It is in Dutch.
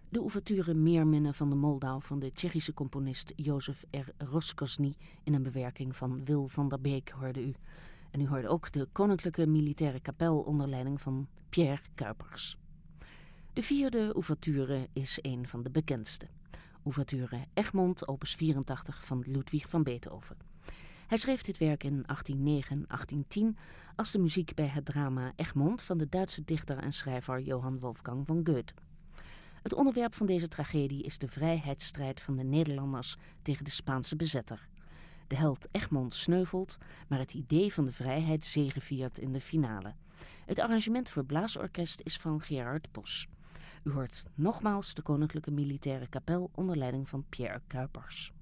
De ouverture Meerminnen van de Moldau van de Tsjechische componist Jozef R. Roskosny in een bewerking van Wil van der Beek hoorde u. En u hoorde ook de Koninklijke Militaire Kapel onder leiding van Pierre Cuypers. De vierde ouverture is een van de bekendste. Ouverture Egmont, opus 84 van Ludwig van Beethoven. Hij schreef dit werk in 1809-1810 als de muziek bij het drama Egmont van de Duitse dichter en schrijver Johann Wolfgang van Goethe. Het onderwerp van deze tragedie is de vrijheidsstrijd van de Nederlanders tegen de Spaanse bezetter. De held Egmont sneuvelt, maar het idee van de vrijheid zegeviert in de finale. Het arrangement voor blaasorkest is van Gerard Bos. U hoort nogmaals de Koninklijke Militaire Kapel onder leiding van Pierre Cuypers.